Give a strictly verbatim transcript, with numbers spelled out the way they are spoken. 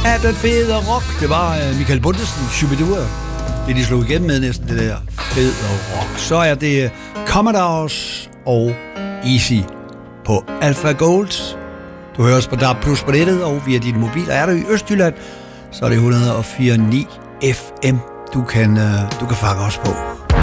af den fede rock. Det var uh, Michael Bundesen, Shubidua. Det de slog igennem med næsten, det der fede rock. Så er det Commodores og Easy på Alpha Gold. Du hører os på D A B plus på nettet og via din mobil. Er du i Østjylland, så er det et hundrede og fire komma ni F M, du kan, uh, du kan fange os på.